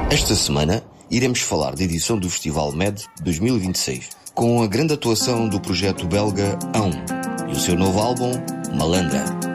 Esta semana iremos falar da edição do Festival MED 2026, com a grande atuação do projeto belga Aum e o seu novo álbum, Malandra.